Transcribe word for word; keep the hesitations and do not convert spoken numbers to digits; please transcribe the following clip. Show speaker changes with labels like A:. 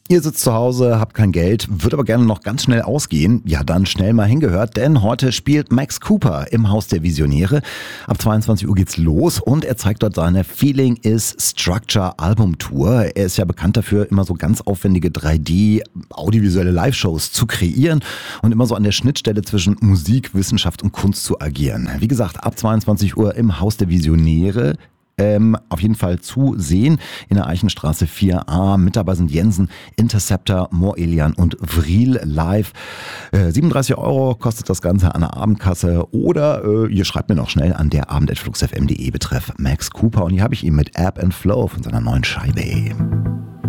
A: Ihr sitzt zu Hause, habt kein Geld, würdet aber gerne noch ganz schnell ausgehen. Ja, dann schnell mal hingehört, denn heute spielt Max Cooper im Haus der Visionäre. Ab zweiundzwanzig Uhr geht's los und er zeigt dort seine Feeling is Structure Album Tour. Er ist ja bekannt dafür, immer so ganz aufwendige drei D audiovisuelle Live-Shows zu kreieren und immer so an der Schnittstelle zwischen Musik, Wissenschaft und Kunst zu agieren. Wie gesagt, ab zweiundzwanzig Uhr im Haus der Visionäre. Ähm, auf jeden Fall zu sehen in der Eichenstraße vier a. Mit dabei sind Jensen, Interceptor, Morelian und Vril live. Äh, siebenunddreißig Euro kostet das Ganze an der Abendkasse oder äh, ihr schreibt mir noch schnell an der abend at fluxfm punkt de betreff Max Cooper und hier habe ich ihn mit Ebb and Flow von seiner neuen Scheibe.